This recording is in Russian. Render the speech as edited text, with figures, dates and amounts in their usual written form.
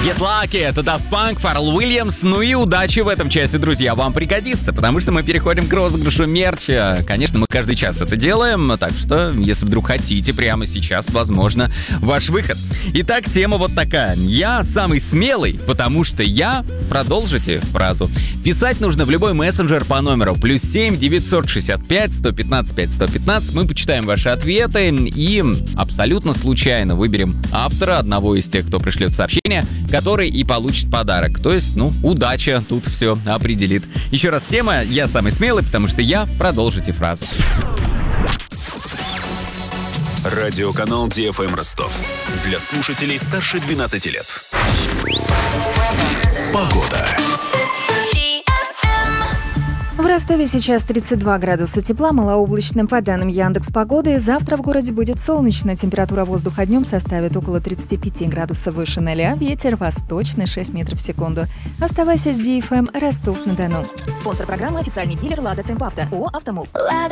Get Lucky, это Daft Punk, Фаррелл Уильямс. Ну и удачи в этом часе, друзья, вам пригодится, потому что мы переходим к розыгрышу мерча. Конечно, мы каждый час это делаем, так что, если вдруг хотите, прямо сейчас, возможно, ваш выход. Итак, тема вот такая. Я самый смелый, потому что я... Продолжите фразу. Писать нужно в любой мессенджер по номеру +7 965 115 5115. Мы почитаем ваши ответы и абсолютно случайно выберем автора, одного из тех, кто пришлет сообщение, который и получит подарок. То есть, удача тут все определит. Еще раз тема «Я самый смелый, потому что я». Продолжите фразу. Радиоканал DFM Ростов. Для слушателей старше 12 лет. Погода. В Ростове сейчас 32 градуса тепла, малооблачно. По данным Яндекс.Погоды, завтра в городе будет солнечно. Температура воздуха днем составит около 35 градусов выше 0. Ветер восточный 6 метров в секунду. Оставайся с DFM Ростов-на-Дону. Спонсор программы — официальный дилер «Лада Темпавто» ООО «Автомол».